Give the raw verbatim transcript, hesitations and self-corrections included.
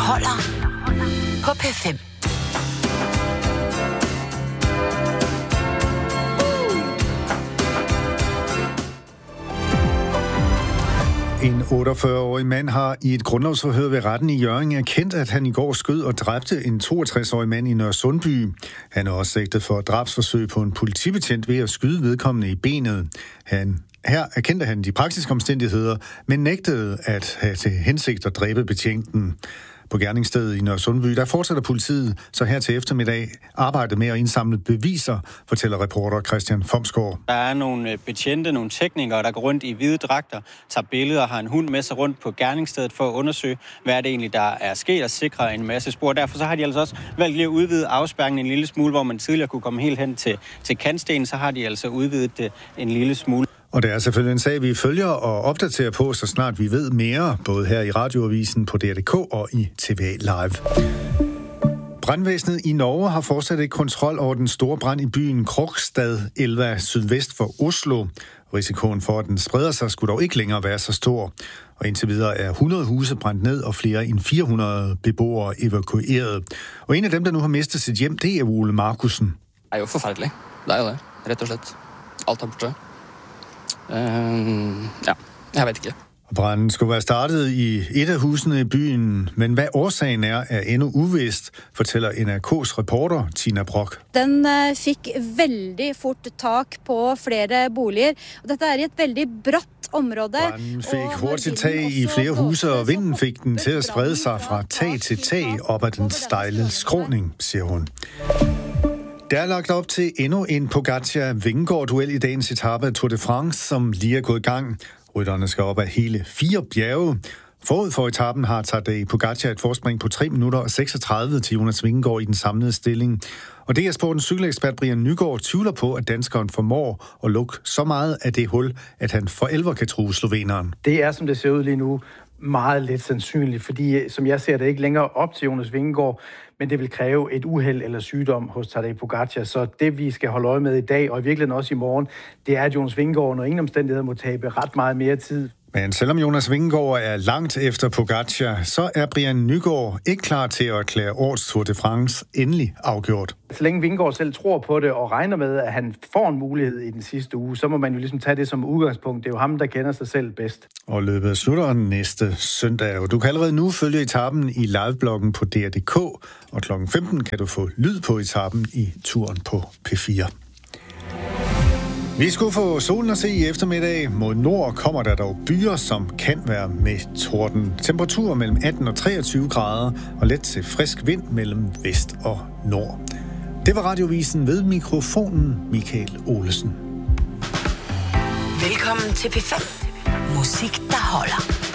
holder på P fem. En otteogfyrre-årig mand har i et grundlovsforhør ved retten i Hjørring erkendt, at han i går skød og dræbte en toogtres-årig mand i Nørresundby. Han er også sigtet for drabsforsøg på en politibetjent ved at skyde vedkommende i benet. Han Her erkendte han de praktiske omstændigheder, men nægtede at have til hensigt at dræbe betjenten. På gerningsstedet i Nørresundby, der fortsætter politiet så her til eftermiddag arbejdet med at indsamle beviser, fortæller reporter Christian Fomsgaard. Der er nogle betjente, nogle teknikere, der går rundt i hvide dragter, tager billeder og har en hund med sig rundt på gerningsstedet for at undersøge, hvad er det egentlig, der er sket og sikre en masse spor. Derfor så har de altså også valgt lige at udvide afspærringen en lille smule, hvor man tidligere kunne komme helt hen til, til kantstenen, så har de altså udvidet det en lille smule. Og det er selvfølgelig en sag, vi følger og opdaterer på, så snart vi ved mere, både her i Radioavisen, på D R punktum D K og i T V A Live. Brandvæsenet i Norge har fortsat ikke kontrol over den store brand i byen Krokstad, Elva, sydvest for Oslo. Risikoen for, at den spreder sig, skulle dog ikke længere være så stor. Og indtil videre er hundrede huse brændt ned, og flere end fire hundrede beboere evakueret. Og en af dem, der nu har mistet sit hjem, det er Ole Markussen. Det er jo forfærdelig. Det er jo det, rett og slett. Alt er borte. Uh, ja, jeg ved ikke. Branden skulle være startet i et af husene i byen, men hvad årsagen er, er endnu uvist, fortæller N R K's reporter Tina Brock. Den uh, fik veldig fort tak på flere boliger, og dette er i et veldig bratt område. Branden fik hurtigt tag i flere huse, og vinden fik den til at sprede sig fra tag til tag op ad den stejle skråning, siger hun. Der er lagt op til endnu en Pogačar-Vingegaard-duel i dagens etape af Tour de France, som lige er gået i gang. Rytterne skal op ad hele fire bjerge. Forud for etappen har Tadej Pogačar et forspring på tre minutter og seksogtredive til Jonas Vingegaard i den samlede stilling. Og D R Sportens cykelekspert Brian Nygaard tvivler på, at danskeren formår at lukke så meget af det hul, at han for alvor kan true sloveneren. Det er, som det ser ud lige nu, meget lidt sandsynligt, fordi som jeg ser det ikke længere op til Jonas Vingegaard, men det vil kræve et uheld eller sygdom hos Tadej Pogačar. Så det, vi skal holde øje med i dag, og i virkeligheden også i morgen, det er, at Jonas Vingegaard under ingen omstændigheder må tabe ret meget mere tid. Men selvom Jonas Vingegaard er langt efter Pogačar, så er Brian Nygaard ikke klar til at erklære årets Tour de France endelig afgjort. Så længe Vingegaard selv tror på det og regner med, at han får en mulighed i den sidste uge, så må man jo ligesom tage det som udgangspunkt. Det er jo ham, der kender sig selv bedst. Og løbet slutter næste søndag. Og du kan allerede nu følge etappen i livebloggen på D R punktum D K, og klokken femten kan du få lyd på etappen i turen på P fire. Vi skulle få solen at se i eftermiddag. Mod nord kommer der dog byer, som kan være med torden. Temperatur mellem atten og treogtyve grader, og let til frisk vind mellem vest og nord. Det var Radioavisen ved mikrofonen Michael Olesen. Velkommen til P fem. Musik, der holder.